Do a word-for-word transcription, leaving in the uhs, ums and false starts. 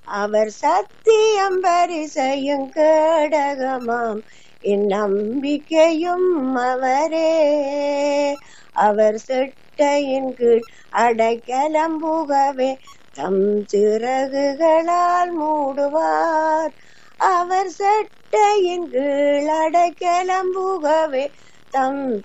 அவர் சத்தியம் பரிசையும் கேடகமாம் என் நம்பிக்கையும் அவரே. அவர் செட்டையின் கீழ் அடைக்கலம் புகவே தம் சிறகுகளால் மூடுவார். அவர் செட்டையின் கீழ் அடைக்கலம் புகவே தம்